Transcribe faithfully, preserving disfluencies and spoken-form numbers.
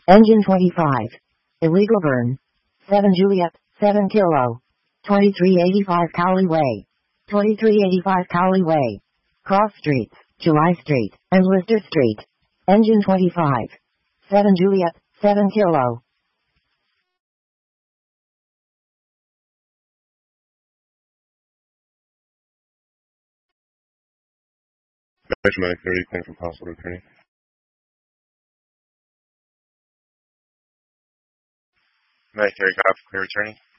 Engine twenty-five. Illegal burn. seven Juliet, seven Kilo. twenty-three eighty-five Cowley Way. twenty-three eighty-five Cowley Way. Cross Streets, July Street, and Lister Street. Engine twenty-five. seven Juliet, seven Kilo. nine thirty, claim for possible returning. nine thirty, got clear returning.